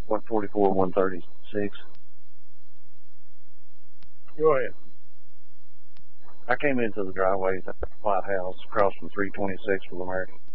144, 136. Go ahead. I came into the driveway at the White House across from 326 with American.